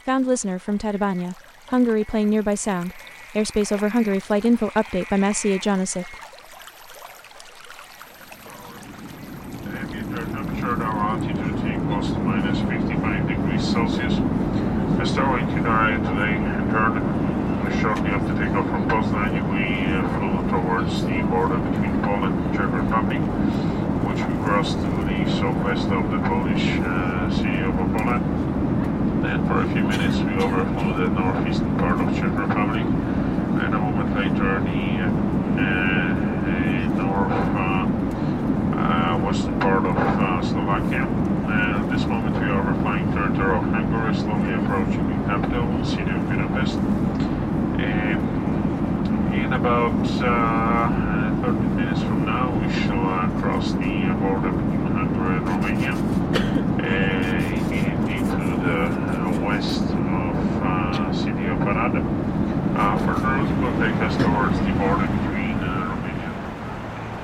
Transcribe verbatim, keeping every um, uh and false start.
Found listener from Tatabánya, Hungary playing nearby sound. Airspace over Hungary flight info update by Maciej Janasic. Ambient air temperature at our altitude equals to minus fifty-five degrees Celsius. The starlight area today and turn shortly after takeoff from Poznań. We uh, flew towards the border between Poland and Czech Republic, which we crossed to the southwest of the Polish uh, city of Opole. Then for a few minutes we overflew the northeastern part of Czech Republic, and a moment later the uh, north uh, uh, western part of uh, Slovakia. Uh, at this moment we are overflying territory of Hungary, slowly approaching the capital, the city of Budapest. Um, in about uh, thirty minutes from now we shall uh, cross the border between Hungary and Romania uh, into the uh, west of uh, city of Arad. Uh, further it will take us towards the border